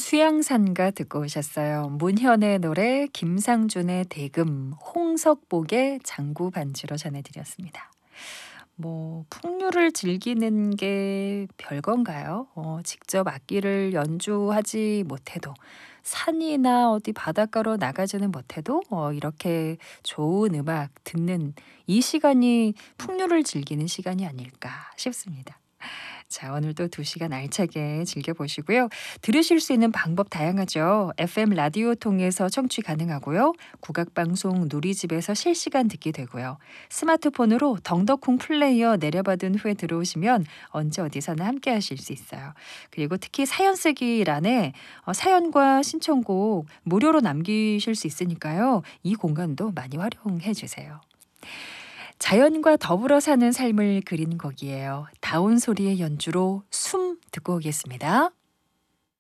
수양산가 듣고 오셨어요. 문현의 노래, 김상준의 대금, 홍석복의 장구 반주로 전해드렸습니다. 풍류를 즐기는 게 별건가요? 직접 악기를 연주하지 못해도 산이나 어디 바닷가로 나가지는 못해도 이렇게 좋은 음악 듣는 이 시간이 풍류를 즐기는 시간이 아닐까 싶습니다. 자, 오늘도 2시간 알차게 즐겨보시고요. 들으실 수 있는 방법 다양하죠. FM 라디오 통해서 청취 가능하고요. 국악방송 누리집에서 실시간 듣기 되고요. 스마트폰으로 덩덕콩 플레이어 내려받은 후에 들어오시면 언제 어디서나 함께 하실 수 있어요. 그리고 특히 사연 쓰기란에 사연과 신청곡 무료로 남기실 수 있으니까요. 이 공간도 많이 활용해 주세요. 자연과 더불어 사는 삶을 그린 곡이에요. 다운 소리의 연주로 숨 듣고 오겠습니다.